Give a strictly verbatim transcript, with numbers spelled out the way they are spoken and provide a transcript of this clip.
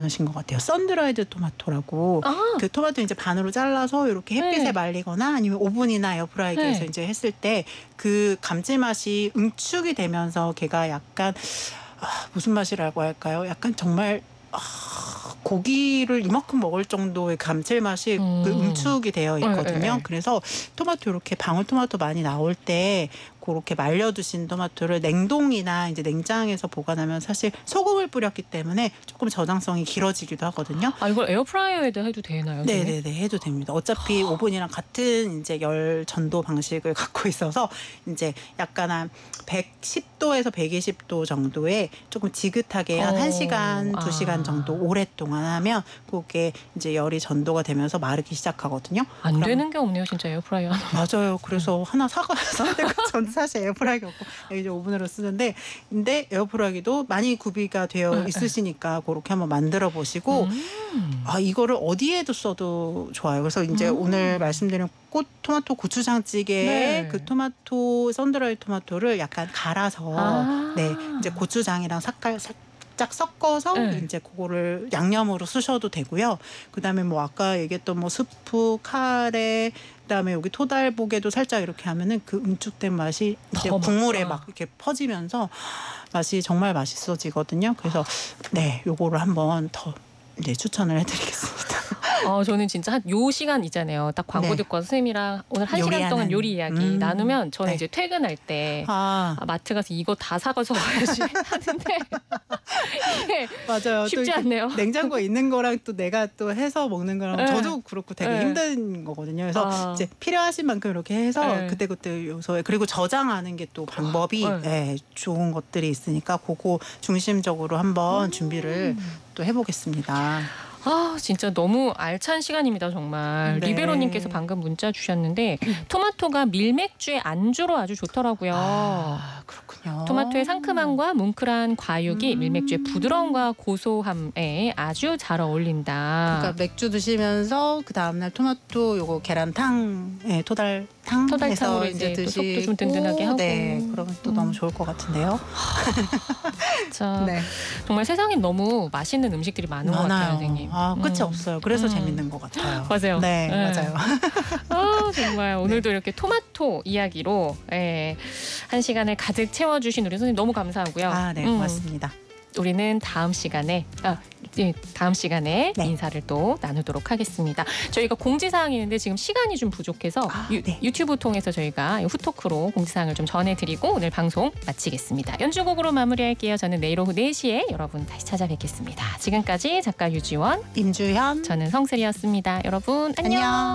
하신 것 같아요. 썬드라이드 토마토라고 아. 그 토마토 이제 반으로 잘라서 이렇게 햇빛에 네. 말리거나 아니면 오븐이나 에어프라이기에서 네. 이제 했을 때 그 감칠맛이 응축이 되면서 걔가 약간 아, 무슨 맛이라고 할까요? 약간 정말 아, 고기를 이만큼 먹을 정도의 감칠맛이 음. 그 응축이 되어 있거든요. 네, 네, 네. 그래서 토마토 이렇게 방울토마토 많이 나올 때 그렇게 말려두신 토마토를 냉동이나 이제 냉장에서 보관하면 사실 소금을 뿌렸기 때문에 조금 저장성이 길어지기도 하거든요. 아, 이걸 에어프라이어에다 해도 되나요? 네네네, 해도 됩니다. 어차피 오븐이랑 같은 이제 열 전도 방식을 갖고 있어서 이제 약간 한 백십 도에서 백이십 도 정도에 조금 지긋하게 한 어. 1 시간, 두 시간 아. 정도 오랫동안 하면 그게 이제 열이 전도가 되면서 마르기 시작하거든요. 안 그럼- 되는 게 없네요, 진짜 에어프라이어. 맞아요. 그래서 하나 사가야 되고 저는 사실 에어프라이기 없고 이제 오븐으로 쓰는데 근데 에어프라이기도 많이 구비가 되어 네, 있으시니까 그렇게 한번 만들어 보시고 음. 아 이거를 어디에도 써도 좋아요. 그래서 이제 음. 오늘 말씀드린 꽃 토마토 고추장찌개에 네. 그 토마토 썬드라이 토마토를 약간 갈아서 아. 네 이제 고추장이랑 삭갈 살짝 섞어서 네. 이제 그거를 양념으로 쓰셔도 되고요. 그다음에 뭐 아까 얘기했던 뭐 스프, 카레 그다음에 여기 토달보게도 살짝 이렇게 하면은 그 응축된 맛이 이제 더 국물에 막- 막 이렇게 퍼지면서 맛이 정말 맛있어지거든요. 그래서 네 요거를 한번 더 네, 추천을 해드리겠습니다. 아, 저는 진짜 한 요 시간 있잖아요. 딱 광고 네. 듣고 와서 선생님이랑 오늘 한 시간 요리하는. 동안 요리 이야기 음. 나누면 저는 네. 이제 퇴근할 때 아, 아, 마트 가서 이거 다 사가서 와야지 하는데 이게 맞아요. 또 쉽지 이렇게 않네요. 냉장고에 있는 거랑 또 내가 또 해서 먹는 거랑 네. 저도 그렇고 되게 네. 힘든 거거든요. 그래서 아. 이제 필요하신 만큼 이렇게 해서 네. 그때그때 요소에 그리고 저장하는 게 또 방법이 네. 예, 좋은 것들이 있으니까 그거 중심적으로 한번 음. 준비를 또 해보겠습니다. 아, 진짜 너무 알찬 시간입니다, 정말. 네. 리베로님께서 방금 문자 주셨는데 토마토가 밀맥주의 안주로 아주 좋더라고요. 아, 그렇군요. 토마토의 상큼함과 뭉클한 과육이 음. 밀맥주의 부드러움과 고소함에 아주 잘 어울린다. 그러니까 맥주 드시면서 그 다음날 토마토 요거 계란탕, 예, 토달탕 토달탕으로 해서 이제 또 속도 드시고 좀 든든하게 하고. 네, 그러면 또 음. 너무 좋을 것 같은데요. 진짜 네. 정말 세상에 너무 맛있는 음식들이 많은 것 같아요, 선생님. 아, 끝이 음. 없어요. 그래서 음. 재밌는 것 같아요. 맞아요. 네, 네. 맞아요. 아, 정말 오늘도 이렇게 토마토 이야기로 예, 한 시간을 가득 채워주신 우리 선생님 너무 감사하고요. 아, 네, 음, 고맙습니다. 우리는 다음 시간에 아, 예, 다음 시간에 네. 인사를 또 나누도록 하겠습니다. 저희가 공지사항이 있는데 지금 시간이 좀 부족해서 아, 유, 네. 유튜브 통해서 저희가 후토크로 공지사항을 좀 전해드리고 오늘 방송 마치겠습니다. 연주곡으로 마무리할게요. 저는 내일 오후 네 시에 여러분 다시 찾아뵙겠습니다. 지금까지 작가 유지원, 임주현. 저는 성슬이었습니다. 여러분 안녕. 안녕.